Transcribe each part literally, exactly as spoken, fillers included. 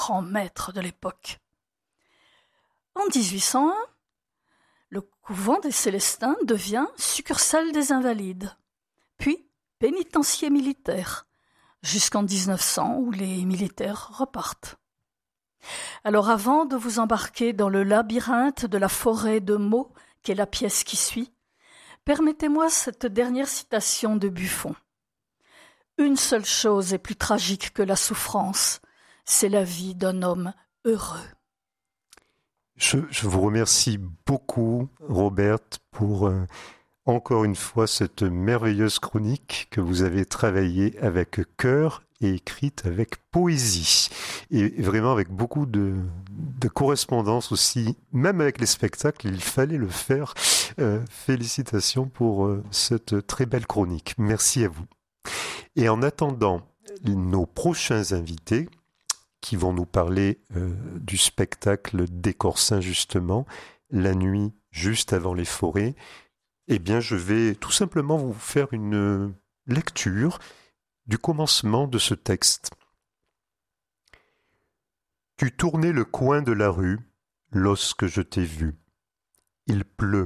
grand maître de l'époque. En dix-huit cent un, le couvent des Célestins devient succursale des Invalides, puis pénitencier militaire, jusqu'en dix-neuf cents où les militaires repartent. Alors avant de vous embarquer dans le labyrinthe de la forêt de mots qu'est la pièce qui suit, permettez-moi cette dernière citation de Buffon. « Une seule chose est plus tragique que la souffrance, c'est la vie d'un homme heureux. » Je, je vous remercie beaucoup, Roberte, pour euh, encore une fois cette merveilleuse chronique que vous avez travaillée avec cœur et écrite avec poésie. Et vraiment avec beaucoup de, de correspondance aussi, même avec les spectacles, il fallait le faire. Euh, félicitations pour euh, cette très belle chronique. Merci à vous. Et en attendant nos prochains invités, qui vont nous parler euh, du spectacle des Corsins, justement, la nuit juste avant les forêts, eh bien, je vais tout simplement vous faire une lecture du commencement de ce texte. Tu tournais le coin de la rue lorsque je t'ai vu. Il pleut.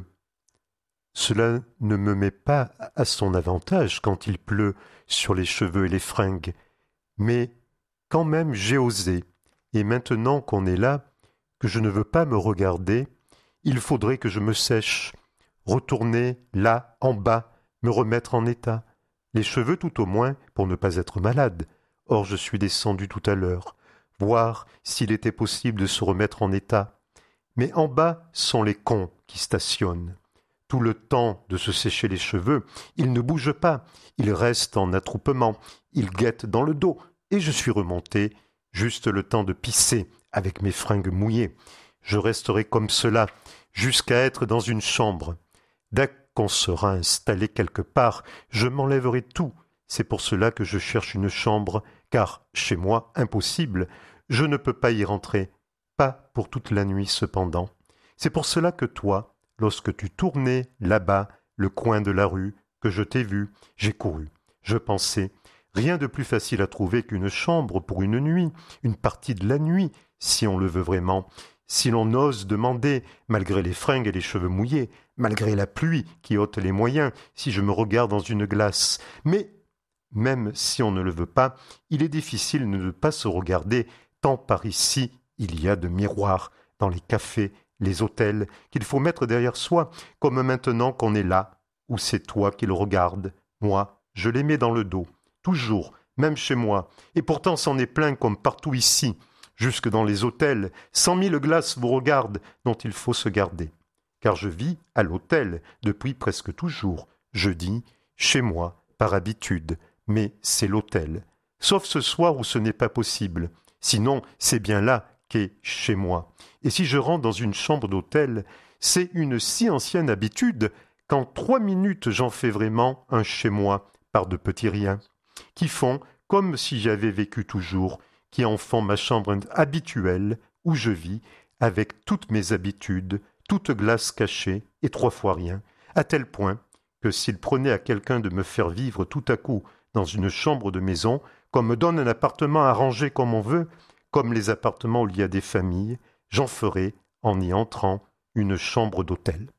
Cela ne me met pas à son avantage quand il pleut sur les cheveux et les fringues, mais quand même j'ai osé, et maintenant qu'on est là, que je ne veux pas me regarder, il faudrait que je me sèche, retourner là, en bas, me remettre en état, les cheveux tout au moins pour ne pas être malade. Or je suis descendu tout à l'heure, voir s'il était possible de se remettre en état. Mais en bas sont les cons qui stationnent. Tout le temps de se sécher les cheveux, ils ne bougent pas, ils restent en attroupement, ils guettent dans le dos, et je suis remonté, juste le temps de pisser avec mes fringues mouillées. Je resterai comme cela, jusqu'à être dans une chambre. Dès qu'on sera installé quelque part, je m'enlèverai tout. C'est pour cela que je cherche une chambre, car, chez moi, impossible, je ne peux pas y rentrer, pas pour toute la nuit cependant. C'est pour cela que toi, lorsque tu tournais là-bas, le coin de la rue, que je t'ai vu, j'ai couru. Je pensais, rien de plus facile à trouver qu'une chambre pour une nuit, une partie de la nuit, si on le veut vraiment, si l'on ose demander, malgré les fringues et les cheveux mouillés, malgré la pluie qui ôte les moyens, si je me regarde dans une glace. Mais, même si on ne le veut pas, il est difficile de ne pas se regarder, tant par ici il y a de miroirs, dans les cafés, les hôtels, qu'il faut mettre derrière soi, comme maintenant qu'on est là, où c'est toi qui le regardes. Moi, je les mets dans le dos. Toujours, même chez moi, et pourtant c'en est plein comme partout ici, jusque dans les hôtels, cent mille glaces vous regardent dont il faut se garder. Car je vis à l'hôtel depuis presque toujours, je dis chez moi, par habitude, mais c'est l'hôtel. Sauf ce soir où ce n'est pas possible, sinon c'est bien là qu'est chez moi. Et si je rentre dans une chambre d'hôtel, c'est une si ancienne habitude qu'en trois minutes j'en fais vraiment un chez moi, par de petits riens, qui font comme si j'avais vécu toujours, qui en font ma chambre habituelle où je vis, avec toutes mes habitudes, toute glace cachée et trois fois rien, à tel point que s'il prenait à quelqu'un de me faire vivre tout à coup dans une chambre de maison, qu'on me donne un appartement arrangé comme on veut, comme les appartements où il y a des familles, j'en ferai, en y entrant, une chambre d'hôtel.